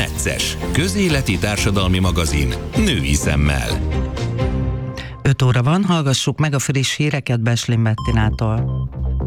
Necces, közéleti társadalmi magazin női szemmel. 5 óra van, hallgassuk meg a friss híreket Beslin Bettinától.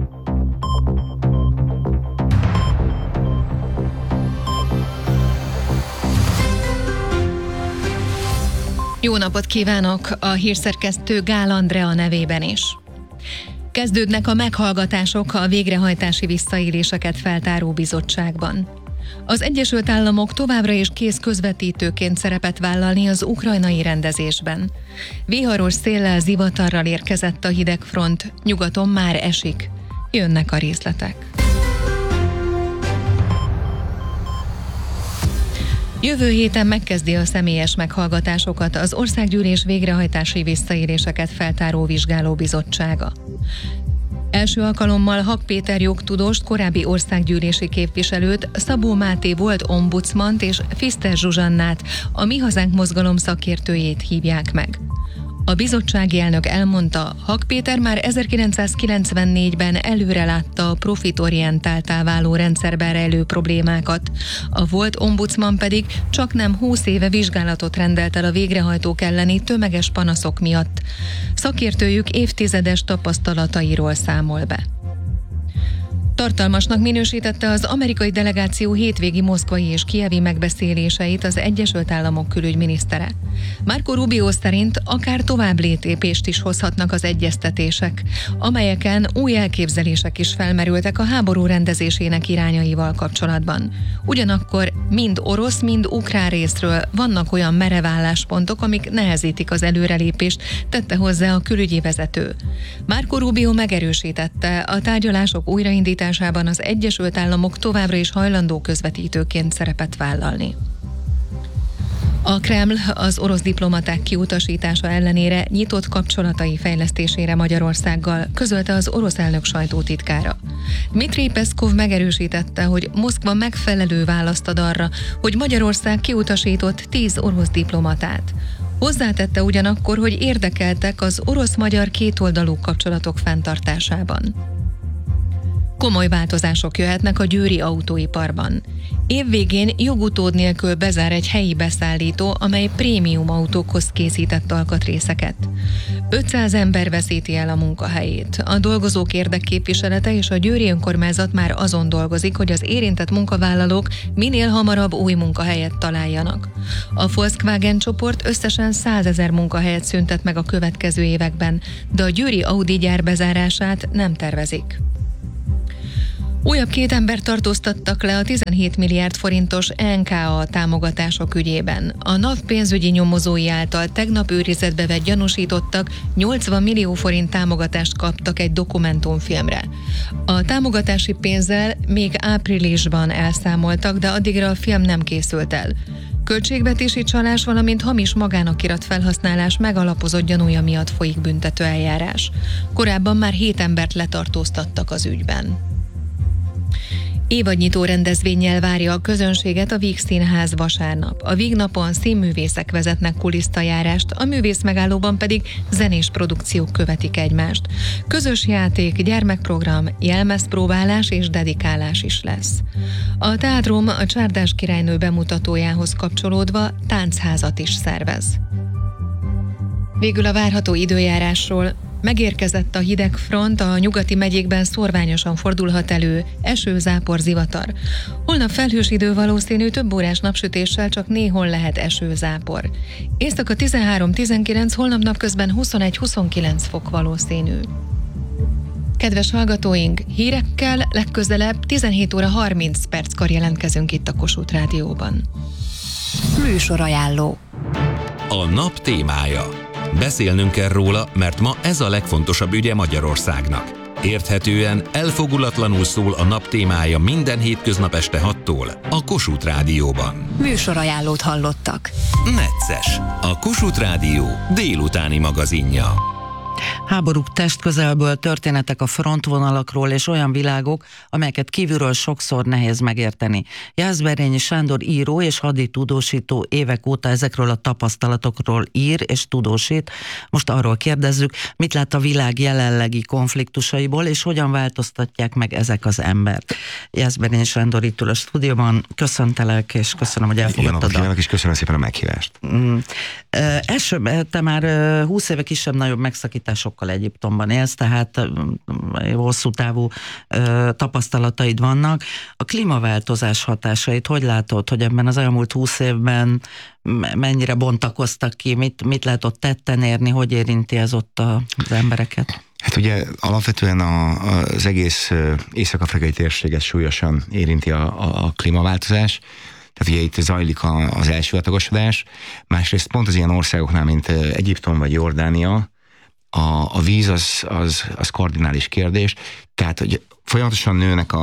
Jó napot kívánok! A hírszerkesztő Gál Andrea nevében is. Kezdődnek a meghallgatások a végrehajtási visszaéléseket feltáró bizottságban. Az Egyesült Államok továbbra is kész közvetítőként szerepet vállalni az ukrajnai rendezésben. Viharos széllel, zivatarral érkezett a hidegfront, nyugaton már esik. Jönnek a részletek. Jövő héten megkezdi a személyes meghallgatásokat az Országgyűlés végrehajtási visszaéléseket feltáró vizsgálóbizottsága. Első alkalommal Hak Péter jogtudóst, korábbi országgyűlési képviselőt, Szabó Máté volt ombudsmant és Fiszter Zsuzsannát, a Mi Hazánk mozgalom szakértőjét hívják meg. A bizottsági elnök elmondta, Hak Péter már 1994-ben előrelátta a profitorientáltá váló rendszerben rejlő problémákat. A volt ombudsman pedig csaknem 20 éve vizsgálatot rendelt el a végrehajtók elleni tömeges panaszok miatt. Szakértőjük évtizedes tapasztalatairól számol be. Tartalmasnak minősítette az amerikai delegáció hétvégi moszkvai és kijevi megbeszéléseit az Egyesült Államok külügyminisztere. Marco Rubio szerint akár tovább lépést is hozhatnak az egyeztetések, amelyeken új elképzelések is felmerültek a háború rendezésének irányaival kapcsolatban. Ugyanakkor mind orosz, mind ukrán részről vannak olyan merev álláspontok, amik nehezítik az előrelépést, tette hozzá a külügyi vezető. Marco Rubio megerősítette, a tárgyalások újraindításában az Egyesült Államok továbbra is hajlandó közvetítőként szerepet vállalni. A Kreml az orosz diplomaták kiutasítása ellenére nyitott kapcsolatai fejlesztésére Magyarországgal, közölte az orosz elnök sajtótitkára. Dmitry Peszkov megerősítette, hogy Moszkva megfelelő választ ad arra, hogy Magyarország kiutasított 10 orosz diplomatát. Hozzátette ugyanakkor, hogy érdekeltek az orosz-magyar kétoldalú kapcsolatok fenntartásában. Komoly változások jöhetnek a győri autóiparban. Évvégén jogutód nélkül bezár egy helyi beszállító, amely prémium autókhoz készített alkatrészeket. 500 ember veszíti el a munkahelyét. A dolgozók érdekképviselete és a győri önkormányzat már azon dolgozik, hogy az érintett munkavállalók minél hamarabb új munkahelyet találjanak. A Volkswagen csoport összesen 100 000 munkahelyet szüntet meg a következő években, de a győri Audi gyár bezárását nem tervezik. Újabb 2 embert tartóztattak le a 17 milliárd forintos NKA támogatások ügyében. A NAV pénzügyi nyomozói által tegnap őrizetbe vett gyanúsítottak 80 millió forint támogatást kaptak egy dokumentumfilmre. A támogatási pénzzel még áprilisban elszámoltak, de addigra a film nem készült el. Költségvetési csalás, valamint hamis magánokirat felhasználás megalapozott gyanúja miatt folyik büntető eljárás. Korábban már 7 embert letartóztattak az ügyben. Évadnyitó rendezvénnyel várja a közönséget a Víg Színház vasárnap. A Víg napon színművészek vezetnek kulisztajárást, a művészmegállóban pedig zenés produkciók követik egymást. Közös játék, gyermekprogram, jelmezpróbálás és dedikálás is lesz. A teátrum a Csárdás királynő bemutatójához kapcsolódva táncházat is szervez. Végül a várható időjárásról. Megérkezett a hidegfront, a nyugati megyékben szórványosan fordulhat elő, eső, zápor, zivatar. Holnap felhős idő valószínű, több órás napsütéssel, csak néhol lehet eső, zápor. Éjszaka 13-19, holnap napközben 21-29 fok valószínű. Kedves hallgatóink, hírekkel legközelebb 17 óra 30 perckor jelentkezünk itt a Kossuth Rádióban. Műsorajánló. A nap témája. Beszélnünk kell róla, mert ma ez a legfontosabb ügye Magyarországnak. Érthetően, elfogulatlanul szól a nap témája minden hétköznap este 6-tól a Kossuth Rádióban. Műsorajánlót hallottak. Necces, a Kossuth Rádió délutáni magazinja. Háborúk testközelből, történetek a frontvonalakról és olyan világok, amelyeket kívülről sokszor nehéz megérteni. Jászberényi Sándor író és haditudósító évek óta ezekről a tapasztalatokról ír és tudósít. Most arról kérdezzük, mit lát a világ jelenlegi konfliktusaiból, és hogyan változtatják meg ezek az embert. Jászberényi Sándor itt ül a stúdióban. Köszöntelek, és köszönöm, hogy elfogadtad. És köszönöm szépen a meghívást. Te már 20 éve kisebb-nagyobb megszakításokkal Egyiptomban élsz, tehát hosszú távú tapasztalataid vannak. A klímaváltozás hatásait hogy látod, hogy ebben az elmúlt 20 évben mennyire bontakoztak ki, mit lehet ott tetten érni, hogy érinti ez ott az embereket? Hát ugye alapvetően az egész észak-afrikai térséget súlyosan érinti a klímaváltozás. Tehát ugye itt zajlik az elsivatagosodás. Másrészt pont az ilyen országoknál, mint Egyiptom vagy Jordánia, a víz az kardinális kérdés. Tehát, hogy folyamatosan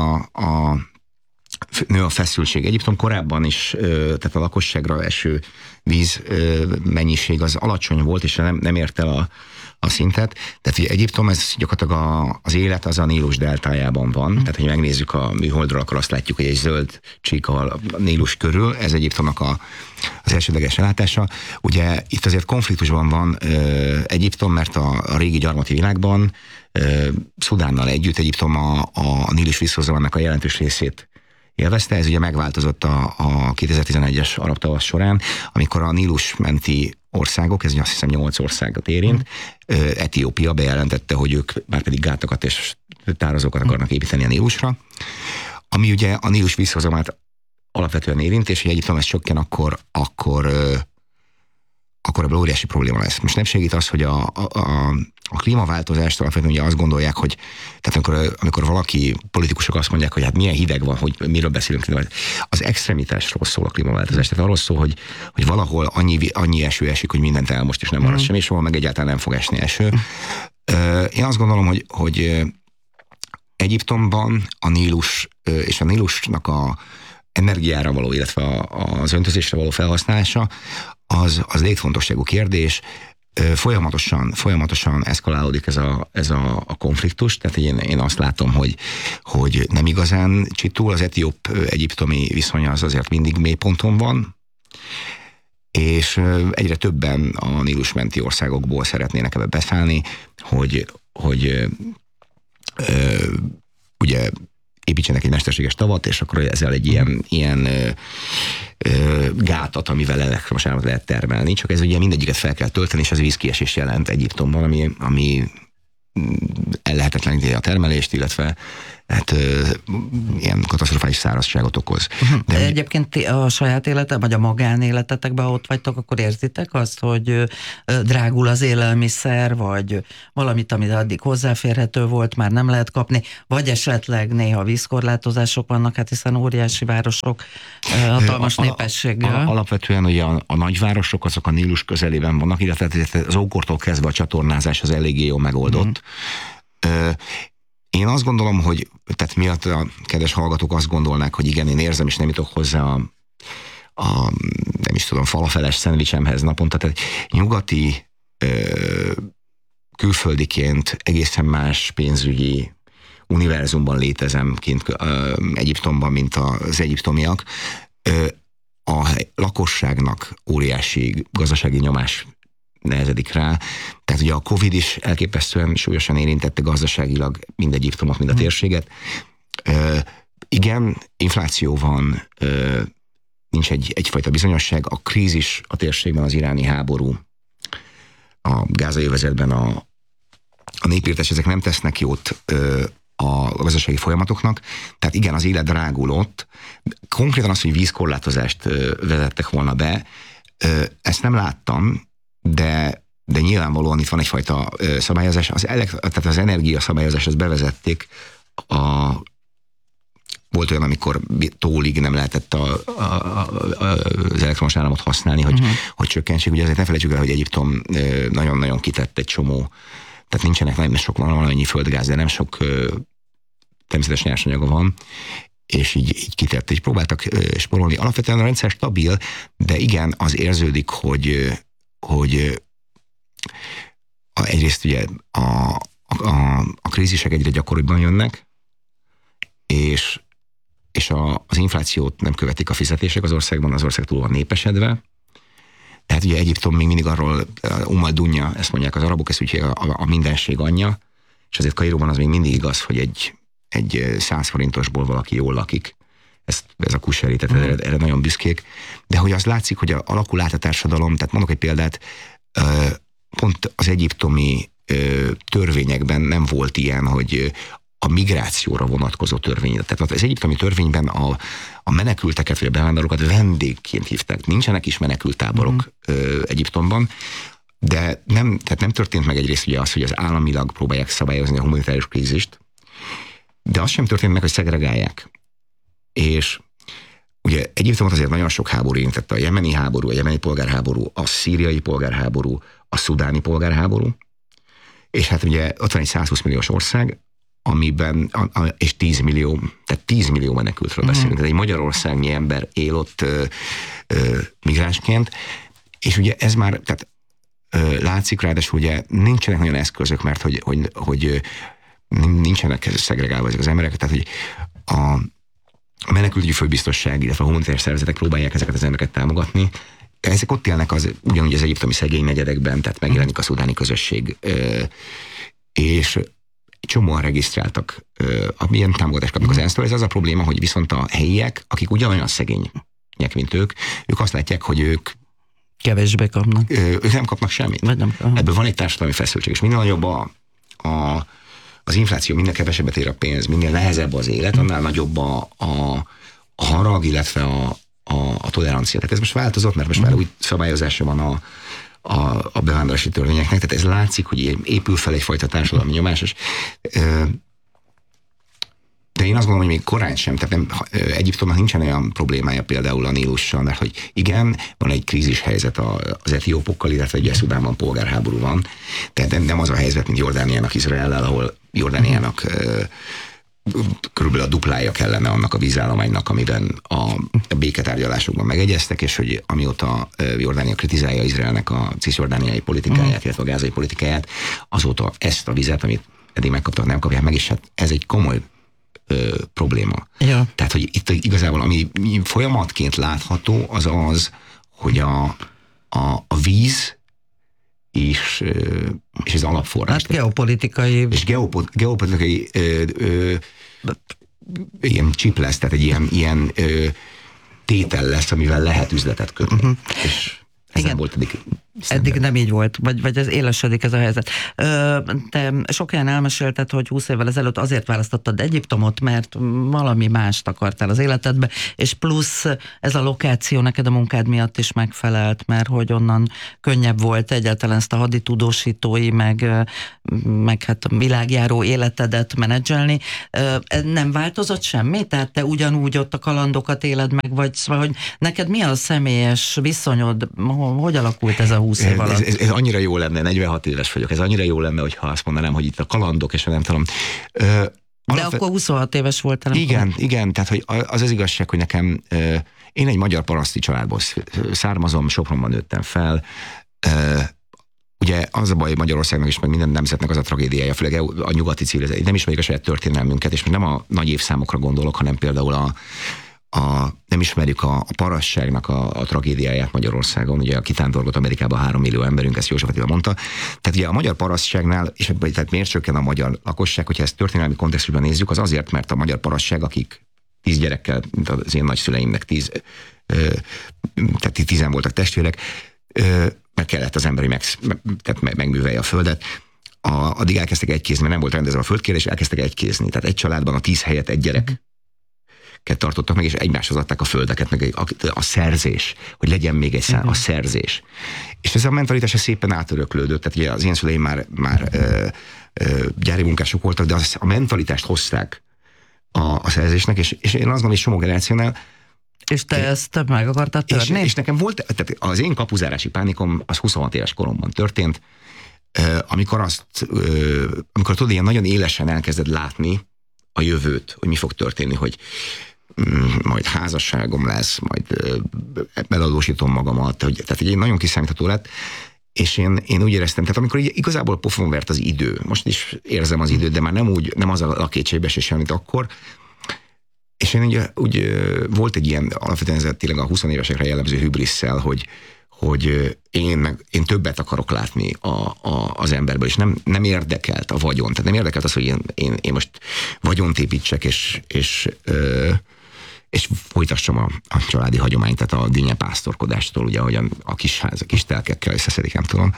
nő a feszültség. Egyiptom korábban is, tehát a lakosságra eső víz mennyiség az alacsony volt, és nem ért el a szintet. Tehát ugye Egyiptom, ez gyakorlatilag az élet az a Nílus deltájában van. Tehát, hogy megnézzük a műholdról, akkor azt látjuk, hogy egy zöld csík a Nílus körül, ez Egyiptomnak az elsődleges ellátása. Ugye itt azért konfliktusban van Egyiptom, mert a régi gyarmati világban Szudánnal együtt Egyiptom a Nílus vízhozamnak a jelentős részét élvezte. Ez ugye megváltozott a 2011-es arab tavasz során, amikor a Nílus menti országok, ez azt hiszem 8 országot érint, Etiópia bejelentette, hogy ők már pedig gátakat és tározókat akarnak építeni a Nílusra, ami ugye a Nílus vízhozamát alapvetően érint, és hogy Egyiptom ez csökken, akkor ebből óriási probléma lesz. Most nem segít az, hogy a klímaváltozást alapvetően ugye azt gondolják, hogy tehát amikor valaki, politikusok azt mondják, hogy hát milyen hideg van, hogy miről beszélünk, az extremitásról szól a klímaváltozás. Tehát arról szól, hogy valahol annyi eső esik, hogy mindent elmost, és nem marad semmi, és ahol meg egyáltalán nem fog esni eső. Én azt gondolom, hogy Egyiptomban a Nílus és a Nílusnak a energiára való, illetve az öntözésre való felhasználása az létfontosságú kérdés. Folyamatosan eszkalálódik ez a konfliktus, tehát én azt látom, hogy nem igazán csitul, az etióp-egyiptomi viszony az azért mindig mélyponton van, és egyre többen a Nílus menti országokból szeretnének ebbe beszállni, hogy ugye építsenek egy mesterséges tavat, és akkor ezzel egy ilyen gátat, amivel elektromos áramot lehet termelni. Csak ez ugye mindegyiket fel kell tölteni, és az vízkiesés jelent Egyiptomban, ami ellehetetleníti a termelést, illetve hát ilyen katasztrofális szárazságot okoz. De egyébként a saját életed, vagy a magánéletetekben ott vagytok, akkor érzitek azt, hogy drágul az élelmiszer, vagy valamit, amit addig hozzáférhető volt, már nem lehet kapni, vagy esetleg néha vízkorlátozások vannak, hát hiszen óriási városok, hatalmas népességgel. Alapvetően ugye a nagyvárosok azok a Nílus közelében vannak, illetve az ókortól kezdve a csatornázás az eléggé jól megoldott. Én azt gondolom, hogy tehát miatt a kedves hallgatók azt gondolnák, hogy igen, én érzem, és nem jutok hozzá a nem is tudom, falafeles szendvicsemhez naponta, tehát nyugati külföldiként egészen más pénzügyi univerzumban létezem kint Egyiptomban, mint az egyiptomiak. A lakosságnak óriási gazdasági nyomás nehezedik rá. Tehát ugye a Covid is elképesztően súlyosan érintette gazdaságilag mind Egyiptomot, mind a térséget. Igen, infláció van, nincs egyfajta bizonyosság. A krízis a térségben, az iráni háború, a gázai övezetben a népírtás, ezek nem tesznek jót a gazdasági folyamatoknak. Tehát igen, az élet drágul ott. Konkrétan az, hogy vízkorlátozást vezettek volna be, ezt nem láttam, de nyilvánvalóan itt van egyfajta szabályozás. Tehát az energiaszabályozás, azt bevezették. Volt olyan, amikor tólig nem lehetett az elektromos áramot használni, hogy csökkentsék. Ugye azért ne felejtsük el, hogy Egyiptom nagyon-nagyon kitett egy csomó, tehát nincsenek nagyon sok, valamennyi földgáz, de nem sok természetes nyersanyaga van, és így kitett, és próbáltak sporolni. Alapvetően a rendszer stabil, de igen, az érződik, hogy egyrészt ugye a krízisek egyre gyakoribban jönnek, és az inflációt nem követik a fizetések az országban, az ország túl van népesedve. Tehát ugye Egyiptom még mindig arról Dunya, ezt mondják az arabok, ez ugye a mindenség anyja, és azért Kairóban az még mindig igaz, hogy egy 100 forintosból valaki jól lakik. Ez a kuseri, tehát erre nagyon büszkék. De hogy az látszik, hogy alakul át a társadalom, tehát mondok egy példát, pont az egyiptomi törvényekben nem volt ilyen, hogy a migrációra vonatkozó törvény. Tehát az egyiptomi törvényben a menekülteket vagy a bevándorlókat vendégként hívták. Nincsenek is menekülttáborok Egyiptomban, de nem történt meg egyrészt ugye az, hogy az államilag próbálják szabályozni a humanitárius krízist, de az sem történt meg, hogy szegregálják. És ugye Egyiptomot azért nagyon sok háború érintette, a jemeni háború, a jemeni polgárháború, a szíriai polgárháború, a szudáni polgárháború, és hát ugye ott van egy 120 milliós ország, amiben, és 10 millió menekültről beszélünk. Tehát egy magyarországnyi ember él ott migránsként, és ugye ez már, tehát látszik ráadásul, ugye nincsenek nagyon eszközök, mert hogy nincsenek szegregálva ezek az emberek, tehát hogy a menekültügyi főbiztosság, illetve a humanitárius szervezetek próbálják ezeket az embereket támogatni. Ezek ott élnek ugyanúgy az egyiptomi szegény negyedekben, tehát megjelenik a szudáni közösség, és csomóan regisztráltak, milyen támogatást kapnak az ENSZ-től. Ez az a probléma, hogy viszont a helyiek, akik ugyanolyan szegények, mint ők azt látják, hogy ők kevésbé kapnak. Ők nem kapnak semmit. Ebből van egy társadalmi feszültség, és minél nagyobb az infláció, minél kevesebbet ér a pénz, minél nehezebb az élet, annál nagyobb a harag, illetve a tolerancia. Tehát ez most változott, mert most már új szabályozása van a bevándorlási törvényeknek, tehát ez látszik, hogy épül fel egyfajta társadalmi nyomás, és de én azt gondolom, hogy még korán sem, tehát Egyiptomnak nincsen olyan problémája például a Nílussal, mert hogy igen, van egy krízis helyzet az etiópokkal, illetve ugye Szudánban polgárháború van, tehát nem az a helyzet, mint Jordániának Izraellel, ahol Jordániának körülbelül a duplája kellene annak a vízállománynak, amiben a béketárgyalásokban megegyeztek, és hogy amióta Jordánia kritizálja Izraelnek a cisjordániai politikáját, illetve a gázai politikáját, azóta ezt a vizet, amit eddig megkaptak, nem kapják meg, és hát ez egy komoly probléma. Ja. Tehát, hogy itt igazából, ami folyamatként látható, az, hogy a víz és az alapforrás. Hát geopolitikai... És geopolitikai ilyen chip lesz, tehát egy ilyen tétel lesz, amivel lehet üzletet kötni. És ez nem volt eddig nem így volt, vagy ez élesedik ez a helyzet. Te sok helyen elmesélted, hogy 20 évvel ezelőtt azért választottad Egyiptomot, mert valami mást akartál az életedbe, és plusz ez a lokáció neked a munkád miatt is megfelelt, mert hogy onnan könnyebb volt egyáltalán ezt a haditudósítói, meg hát világjáró életedet menedzselni. Nem változott semmi? Tehát te ugyanúgy ott a kalandokat éled meg, vagy hogy neked mi a személyes viszonyod? Hogy alakult ez a 20 év alatt? Ez annyira jó lenne, 46 éves vagyok, ez annyira jó lenne, hogyha azt mondanám, hogy itt a kalandok, és nem tudom. De akkor 26 éves voltál. Igen, tehát hogy az igazság, hogy nekem, én egy magyar paraszti családból származom, Sopronban nőttem fel, ugye az a baj Magyarországnak is, meg minden nemzetnek az a tragédiája, főleg a nyugati civilizáció. Nem ismerik a saját történelmünket, és nem a nagy évszámokra gondolok, hanem például nem ismerjük a parasságnak a tragédiáját Magyarországon, ugye a kitándorgott Amerikában 3 millió emberünk, ezt József Attila mondta. Tehát ugye a magyar parasságnál, és tehát miért csökken a magyar lakosság, hogyha ezt történelmi kontextusban nézzük, az azért, mert a magyar parasság, akik 10 gyerekkel, mint az én nagyszüleimnek 10 voltak testvérek, meg kellett az ember, hogy megművelje a földet. Addig elkezdtek egykézni, mert nem volt rendezve a földkérés, elkezdtek egykézni. Tehát egy családban a 10 helyett egy gyerek tartottak meg, és egymáshoz adták a földeket, meg a szerzés, hogy legyen még egy a szerzés. És ez a mentalitás szépen átöröklődött, tehát ugye az én szüleim már gyári munkások voltak, de a mentalitást hozták a szerzésnek, és én azt gondolom, hogy csomó generációnál. És te ezt meg akartad törni? És nekem volt, tehát az én kapuzárási pánikom az 26 éves koromban történt, amikor tudod, ilyen nagyon élesen elkezded látni a jövőt, hogy mi fog történni, hogy majd házasságom lesz, majd eladósítom magamat, tehát egy nagyon kiszámítható lett, És én úgy éreztem, tehát amikor igazából pofon vert az idő, most is érzem az időt, de már nem az a kétségbeesés, mint akkor, és én úgy volt egy ilyen alapvetően ez tényleg a 20 évesekre jellemző hübrisszel, hogy én többet akarok látni az emberből, és nem érdekelt a vagyon. Tehát nem érdekelt az, hogy én most vagyont építsek, és folytassam a családi hagyományt, tehát a dinnyepásztorkodástól, ugye, ahogyan a kis ház, a kis telkekkel összeszedik, nem tudom.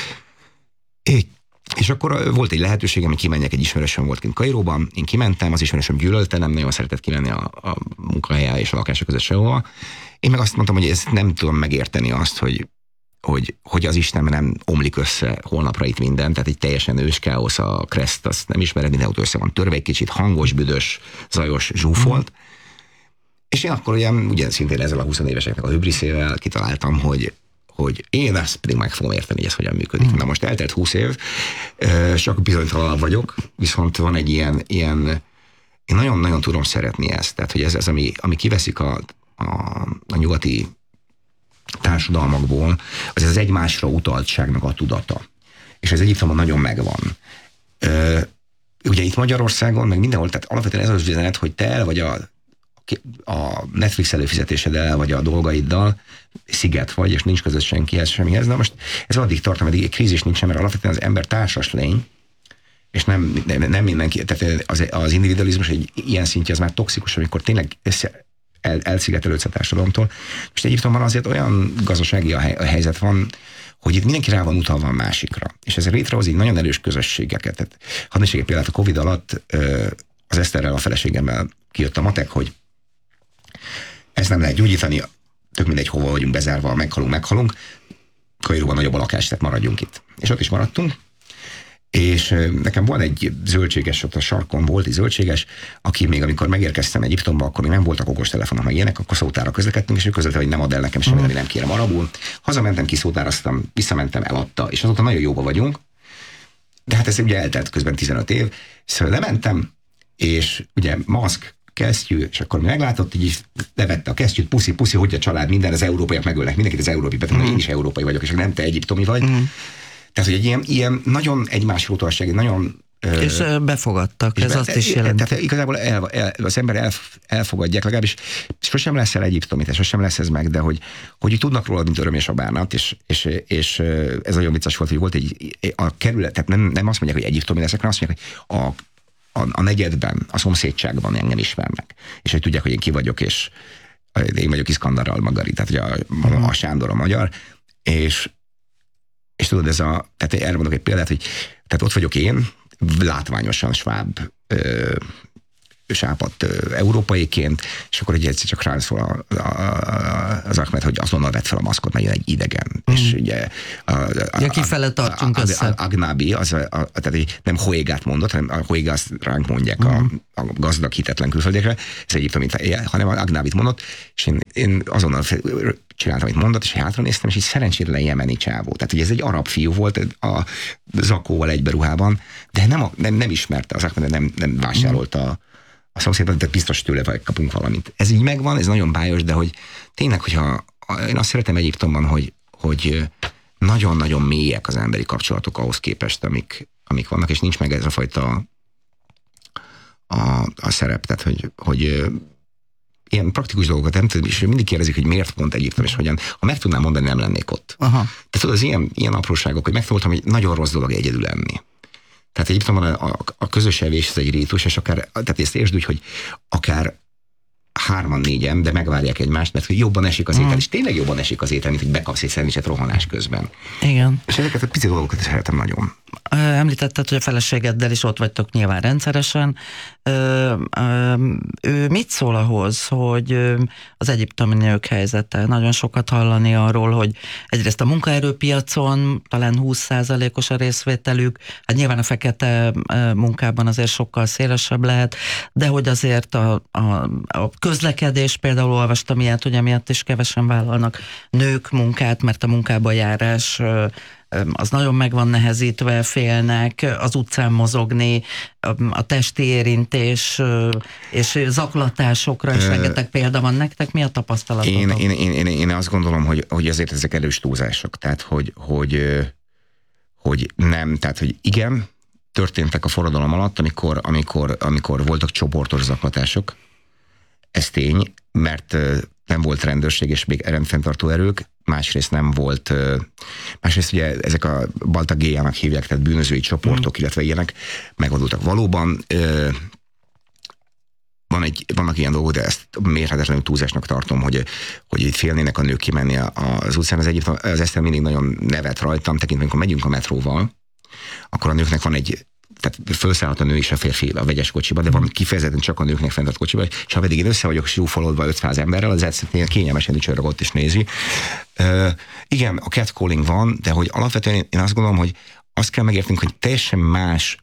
És akkor volt egy lehetőségem, hogy kimenjek, egy ismerősöm volt kint Kairóban, én kimentem, az ismerősöm gyűlölte, nem nagyon szeretett kimenni a munkahelye és a lakása között sehova. Én meg azt mondtam, hogy ezt nem tudom megérteni azt, hogy az Isten nem omlik össze holnapra itt minden, tehát egy teljesen őskáosz, a Kreszt, azt nem ismered, mindenhol össze van törve, egy kicsit hangos, büdös, zajos, zsúfolt. És én akkor ugyan szintén ezzel a 20 éveseknek a hübriszével kitaláltam, hogy én ezt pedig meg fogom érteni, hogy ez hogyan működik. Na most eltelt 20 év, csak bizonytalanabb vagyok, viszont van egy ilyen én nagyon-nagyon tudom szeretni ezt, tehát hogy ez ami kiveszik a nyugati társadalmakból, az egymásra utaltságnak a tudata. És ez Egyiptomban nagyon megvan. Ugye itt Magyarországon, meg mindenhol, tehát alapvetően ez az üzenet, hogy te el vagy a Netflix előfizetéseddel, vagy a dolgaiddal sziget vagy, és nincs között senkihez, semmihez. Na most ez addig tart, ameddig egy krízis nincsen, mert alapvetően az ember társas lény, és nem mindenki, tehát az individualizmus egy ilyen szintje az már toxikus, amikor tényleg elszigetelődsz a társadalomtól. Most Egyiptomban azért olyan gazdasági a helyzet van, hogy itt mindenki rá van utalva a másikra. És ez létrehoz így nagyon erős közösségeket. Tehát, hadd nézzük egy példát, a Covid alatt az Eszterrel, a feleségemmel kijött a matek, hogy ezt nem lehet gyógyítani, tök mindegy, hova vagyunk bezárva, meghalunk. Kairóban nagyobb a lakás, tehát maradjunk itt. És ott is maradtunk, és nekem van egy zöldséges, ott a sarkon volt egy zöldséges, aki még amikor megérkeztem Egyiptomba, akkor még nem voltak okostelefonok, meg ilyenek, akkor szótára közlekedtünk, és ő közölte, hogy nem ad el nekem semmit, ami nem kérem arabul. Hazamentem, kiszótáraztam, visszamentem, eladta, és azóta nagyon jóba vagyunk. De hát ez ugye eltelt közben 15 év, szóval lementem, és ugye maszk, kesztyű, és akkor meglátott, így levette a kesztyűt, puszi, hogy a család, minden, az európaiak megölnek, mindenkit az európai, pedig én is európai vagyok, és nem te egyiptomi vagy. Tehát, hogy egy ilyen nagyon egymásra utaltság, nagyon... És befogadtak, ez azt is jelenti. Tehát igazából az ember elfogadják, legalábbis sosem lesz el egyiptomi, tehát sosem lesz ez meg, de hogy tudnak róla, mint öröm és a bánat, és ez nagyon vicces volt, hogy volt a kerület, tehát nem azt mondják, hogy egyiptomi leszek, hanem azt mondják, hogy a negyedben, a szomszédságban engem ismernek. És hogy tudják, hogy én ki vagyok, és én vagyok Iskandar al-Magari, tehát a Sándor a magyar, és tudod, tehát erre mondok egy példát, hogy tehát ott vagyok én, látványosan sváb sápadt európaiként, és akkor egy egyszer csak rám szól az Ahmed, hogy azonnal vett fel a maszkot, mert jön egy idegen. És ugye kifele tartsunk össze. Agnabi, tehát nem Hoégát mondott, hanem a Hoégát ránk mondják a gazdag, hitetlen külföldiekre, ez egyébként, hanem Agnabit mondott, és én azonnal csináltam, amit mondott, és hátra néztem, és egy szerencsétlen jemeni csávó. Tehát, hogy ez egy arab fiú volt a zakóval egyberuhában, de nem ismerte az Ahmedet, nem vásárolta a szomszédban, de biztos tőle vagy kapunk valamit. Ez így megvan, ez nagyon bájos, de hogy tényleg, hogyha én azt szeretem Egyiptomban, hogy nagyon-nagyon mélyek az emberi kapcsolatok ahhoz képest, amik vannak, és nincs meg ez a fajta a szerep, tehát hogy ilyen praktikus dolgokat nem tudom, és mindig kérdezik, hogy miért pont Egyiptom, és hogyan. Ha meg tudnám mondani, nem lennék ott. Aha. Tehát tudod, az ilyen apróságok, hogy megtanultam, hogy nagyon rossz dolog egyedül lenni. Tehát Egyiptomban a közös evés ez egy rítus, és tehát ezt értsd úgy, hogy akár 3-4-en, de megvárják egymást, mert hogy jobban esik az étel, és tényleg jobban esik az étel, mint hogy bekapsz egy szendvicset rohanás közben. Igen. És ezeket a pici dolgokat is szeretem nagyon. Említetted, hogy a feleségeddel is ott vagytok nyilván rendszeresen. Ő mit szól ahhoz, hogy az egyiptomi nők helyzete? Nagyon sokat hallani arról, hogy egyrészt a munkaerőpiacon talán 20%-os a részvételük, hát nyilván a fekete munkában azért sokkal szélesebb lehet, de hogy azért a közlekedés, például olvastam ilyet, hogy emiatt is kevesen vállalnak nők munkát, mert a munkába járás az nagyon meg van nehezítve, félnek az utcán mozogni, a testi érintés és zaklatásokra is rengeteg példa van. Nektek mi a tapasztalatotok? Én azt gondolom, hogy azért ezek erős túlzások. Tehát, hogy nem, tehát, hogy igen, történtek a forradalom alatt, amikor voltak csoportos zaklatások. Ez tény, mert nem volt rendőrség és még rendfenntartó erők, másrészt nem volt, másrészt ugye ezek a baltagéjának hívják, tehát bűnözői csoportok, illetve ilyenek megvadultak. Valóban vannak ilyen dolgok, de ezt mérhetetlenül túlzásnak tartom, hogy itt félnének a nők kimenni az utcán. Az Eszter mindig nagyon nevet rajtam, tekintve, amikor megyünk a metróval, akkor a nőknek van tehát felszállhat a nő és a férfi a vegyes kocsiba, de van kifejezetten csak a nőknek fent a kocsiba, és ha pedig én össze vagyok zsúfolódva 500 emberrel, az egyszerűen kényelmesen csörög és nézi. Igen, a catcalling van, de hogy alapvetően én azt gondolom, hogy azt kell megérteni, hogy teljesen más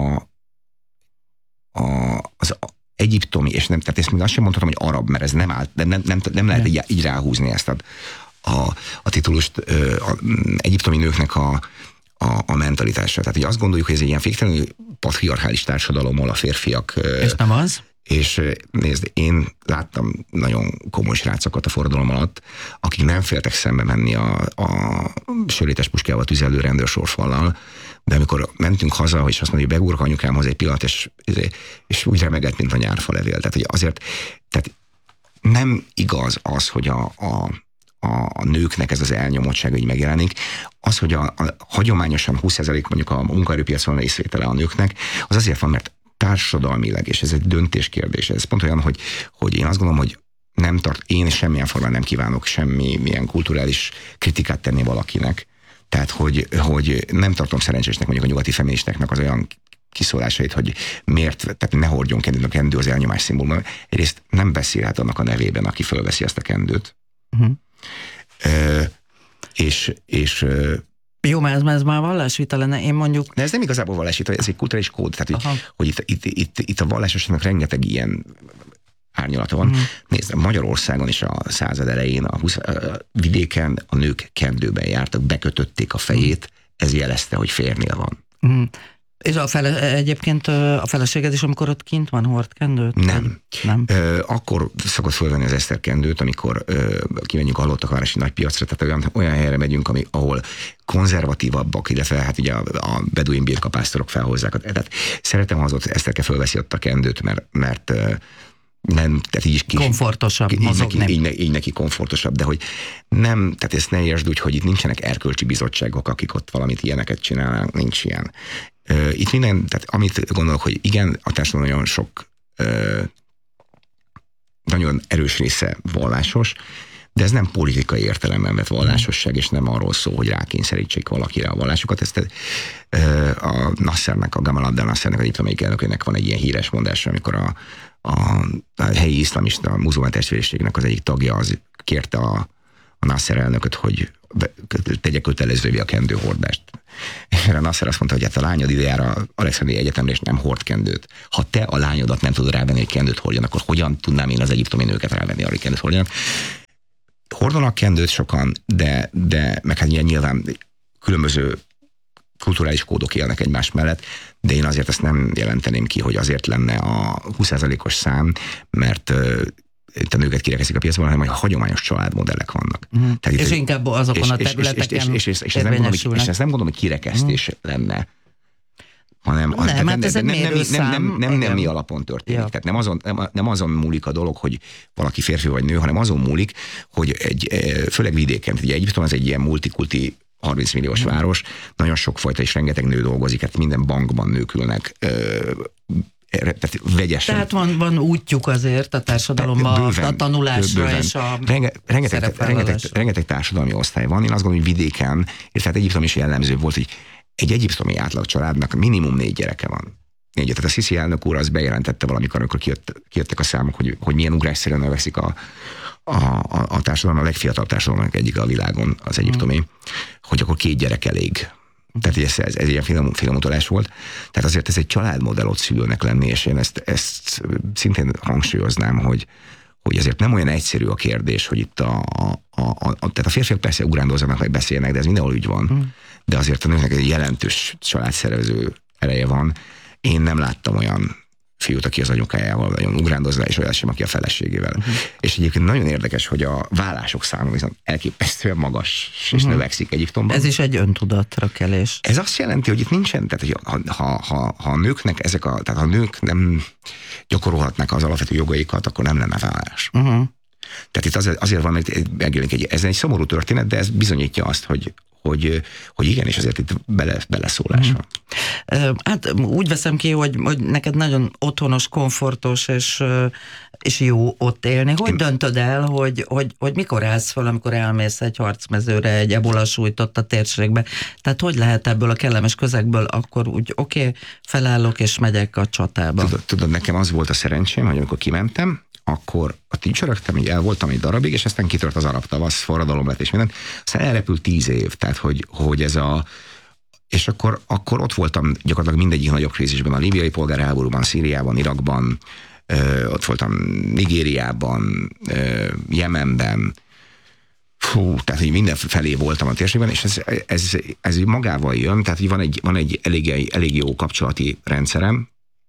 az egyiptomi, és nem, tehát ezt még azt sem mondhatom, hogy arab, mert ez nem lehet így ráhúzni ezt a titulust egyiptomi nőknek a mentalitásra. Tehát, hogy azt gondoljuk, hogy ez egy ilyen féktelenül patriarchális társadalom, ahol a férfiak... És nem az? És nézd, én láttam nagyon komoly srácokat a forradalom alatt, akik nem féltek szembe menni a sörétes puskával tüzelő rendőrsorfallal, de amikor mentünk haza, és azt mondjuk, hogy begúrok anyukámhoz egy pillanat, és úgy remegett, mint a nyárfalevél. Tehát, hogy azért, tehát nem igaz az, hogy a nőknek ez az elnyomottság így megjelenik. Az, hogy a hagyományosan 20% mondjuk a munkaerőpiacon részvétele a nőknek, az azért van, mert társadalmilag, és ez egy döntéskérdés. Ez pont olyan, hogy én azt gondolom, hogy én semmilyen formán nem kívánok semmilyen kulturális kritikát tenni valakinek. Tehát, hogy nem tartom szerencsésnek mondjuk a nyugati feministáknak az olyan kiszólásait, hogy miért, tehát ne hordjon kendőt, a kendő az elnyomás szimbóluma. Egyrészt nem beszélhet annak a nevében, aki fölveszi ezt a kendőt. Jó, mert ez már vallásvita lenne, én mondjuk... De ez nem igazából vallásvita, ez egy kulturális kód, tehát hogy itt a vallásosnak rengeteg ilyen árnyalata van. Nézd, Magyarországon is a század elején, a vidéken a nők kendőben jártak, bekötötték a fejét, ez jelezte, hogy férnél van. És egyébként a feleséged is, amikor ott kint van, hord kendőt? Nem. Akkor szokott fölvenni az Eszter kendőt, amikor kimegyünk a Hallottakvárosi nagypiacra, tehát olyan helyre megyünk, ahol konzervatívabbak, illetve hát ugye a beduin birkapásztorok felhozzák. Tehát szeretem, ha az ott Eszterke fölveszi ott a kendőt, mert nem, tehát így komfortosabb mozogni. Így neki komfortosabb, de hogy nem, tehát ezt ne értsd úgy, hogy itt nincsenek erkölcsi bizottságok, akik ott valamit ilyeneket csinálnak, nincs ilyen. Itt minden, tehát amit gondolok, hogy igen, a társadalom nagyon sok, nagyon erős része vallásos, de ez nem politikai értelemben vett vallásosság, és nem arról szól, hogy rákényszerítsék valakire a vallásokat. Ezt a Nassernek, a Gamal Abdel Nassernek, az egyiptomi elnökének van egy ilyen híres mondása, amikor a helyi iszlamista muzulmán testvériségnek az egyik tagja az kérte a Nasser elnököt, hogy tegye kötelezővé a kendőhordást. És erre Nasser azt mondta, hogy hát a lányod ide jár a Alexandriai Egyetemre, és nem hord kendőt. Ha te a lányodat nem tudod rávenni, hogy kendőt hordjon, akkor hogyan tudnám én az egyiptomi nőket rávenni arra, hogy kendőt hordjanak? Hordanak kendőt sokan, de meg hát nyilván különböző kulturális kódok élnek egymás mellett, de én azért ezt nem jelenteném ki, hogy azért lenne a 20%-os szám, mert itt a nőket kirekeszik a piacban, hanem hogy hagyományos családmodellek vannak. Tehát és inkább azokon a területeken és ezt nem gondolom, hogy kirekesztés lenne, hanem nem mi alapon történik. Ja. Tehát nem azon múlik a dolog, hogy valaki férfi vagy nő, hanem azon múlik, hogy főleg vidéken, ugye Egyiptom az egy ilyen multikulti 30 milliós város, nagyon sokfajta és rengeteg nő dolgozik, hát minden bankban nők ülnek, tehát vegyesen. Tehát van útjuk azért a társadalomban, a tanulásra bőven. És a rengeteg társadalmi osztály van. Én azt gondolom, hogy vidéken, és tehát Egyiptom is jellemző volt, hogy egy egyiptomi átlag családnak minimum 4 gyereke van. 4. Tehát a Sisi elnök úr az bejelentette valamikor, amikor kijöttek a számok, hogy milyen ugrásszerűen növekszik a társadalom, a legfiatalabb társadalomnak egyik a világon, az egyiptomi, hogy akkor 2 gyerek elég. Tehát ez egy ilyen félmutatás volt. Tehát azért ez egy családmodellot szülőnek lenni, és én ezt szintén hangsúlyoznám, hogy ezért nem olyan egyszerű a kérdés, hogy itt tehát a férfiak persze ugrándozzanak, vagy beszélnek, de ez mindenhol úgy van. de azért a nőknek egy jelentős családszervező ereje van. Én nem láttam olyan fiút, aki az anyukájával nagyon ugrándozna, és olyat sem, aki a feleségével. És egyébként nagyon érdekes, hogy a vállások száma viszont elképesztően magas, és növekszik Egyiptomban. Ez is egy öntudatra kelés. Ez azt jelenti, hogy itt nincsen, tehát hogy ha a nőknek tehát ha a nők nem gyakorolhatnak az alapvető jogaikat, akkor nem lenne vállás. Tehát itt azért van, megjelenik ez egy szomorú történet, de ez bizonyítja azt, hogy igen, és azért itt beleszólás van. Hát úgy veszem ki, hogy neked nagyon otthonos, komfortos, és jó ott élni. Hogy döntöd el, hogy mikor állsz fel, amikor elmész egy harcmezőre, egy ebola sújtott a térségbe? Tehát hogy lehet ebből a kellemes közegből akkor úgy felállok és megyek a csatába? Tudod, nekem az volt a szerencsém, hogy amikor kimentem, akkor ott így csörögtem, így el voltam egy darabig, és aztán kitört az arab tavasz, forradalom lett és minden. Aztán elrepült 10 év, tehát hogy ez és akkor ott voltam gyakorlatilag mindegyik nagyobb krízisben, a líbiai polgárháborúban, Szíriában, Irakban, ott voltam Nigériában, Jemenben, tehát így mindenfelé voltam a térségben, és ez magával jön, tehát így van egy elég jó kapcsolati rendszerem,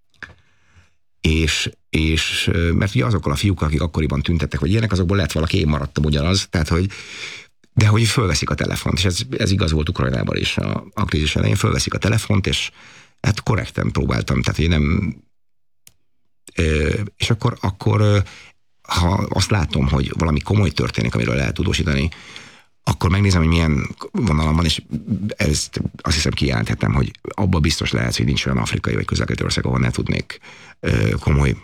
és mert ugye azokkal a fiúkkal, akik akkoriban tüntettek, vagy ilyenek, azokból lett valaki, én maradtam ugyanaz, tehát de hogy fölveszik a telefont, és ez igaz volt Ukrajnában is a krízis elején, fölveszik a telefont, és hát korrekten próbáltam, tehát hogy nem, és akkor ha azt látom, hogy valami komoly történik, amiről lehet tudósítani, akkor megnézem, hogy milyen vonalam van, és ezt azt hiszem kijelenthetem, hogy abban biztos lehet, hogy nincs olyan afrikai vagy közel-keleti ország, ahol ne tudnék komoly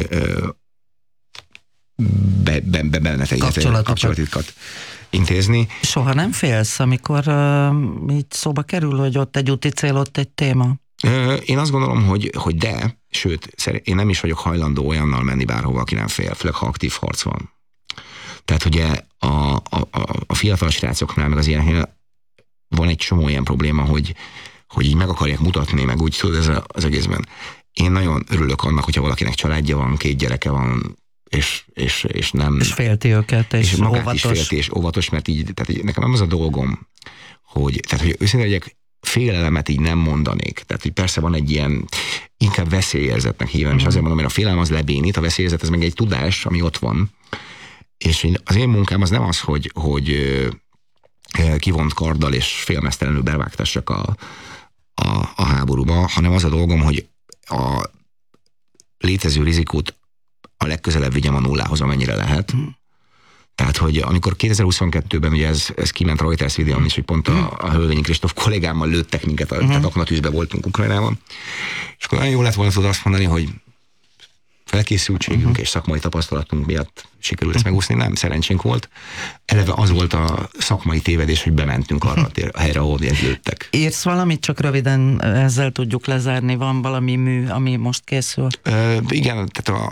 kapcsolatokat intézni. Soha nem félsz, amikor így szóba kerül, hogy ott egy úti cél, ott egy téma? Én azt gondolom, hogy de, sőt, én nem is vagyok hajlandó olyannal menni bárhova, aki nem fél, főleg ha aktív harc van. Tehát ugye a fiatal srácoknál, meg az ilyeneknél van egy csomó ilyen probléma, hogy így meg akarják mutatni, meg úgy tudod, ez az egészben. Én nagyon örülök annak, hogyha valakinek családja van, 2 gyereke van, és nem... És félti őket, és magát óvatos. Is félti, és óvatos, mert így, tehát nekem nem az a dolgom, hogy őszintén legyek, félelemet így nem mondanék. Tehát, hogy persze van egy ilyen, inkább veszélyérzetnek hívom, és azért mondom, hogy a félelem az lebénít, a veszélyérzet ez meg egy tudás, ami ott van. És az én munkám az nem az, hogy kivont karddal és félmeztelenül bevágtassak a háborúba, hanem az a dolgom, hogy a létező rizikót a legközelebb vigyem a nullához, amennyire lehet. Tehát, hogy amikor 2022-ben ugye ez kiment a Reuters videón is, hogy pont a Hölvényi Kristóf kollégámmal lőttek minket, tehát aknatűzbe voltunk Ukrajnában, és akkor nagyon jó lett volna tudod azt mondani, hogy felkészültségünk és szakmai tapasztalatunk miatt sikerült ezt megúszni, nem, szerencsénk volt. Eleve az volt a szakmai tévedés, hogy bementünk arra a helyre, ahol lőttek. Írsz valamit, csak röviden ezzel tudjuk lezárni, van valami mű, ami most készül? Igen, tehát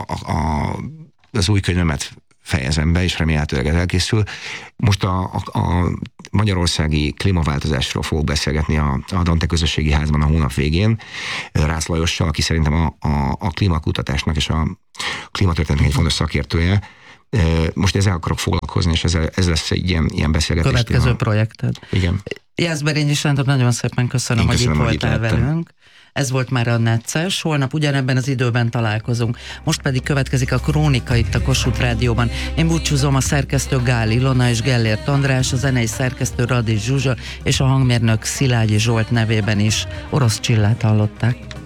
az új könyvemet fejezem be, és remélhetőleg ez elkészül. Most a magyarországi klímaváltozásról fogok beszélgetni a Dante közösségi házban a hónap végén, Rácz Lajossal, aki szerintem a klímakutatásnak és a klímatörténetnek egy fontos szakértője. Most ezzel akarok foglalkozni, és ez lesz egy ilyen beszélgetés. Következő projekted. Igen. Jászberényi Sándor, nagyon szépen köszönöm, hogy itt voltál velünk. Ez volt már a Necces, holnap ugyanebben az időben találkozunk. Most pedig következik a Krónika itt a Kossuth Rádióban. Én búcsúzom, a szerkesztő Gál Ilona és Gellért András, a zenei szerkesztő Radics Zsuzsa és a hangmérnök Szilágyi Zsolt nevében is. Orosz Csillát hallották.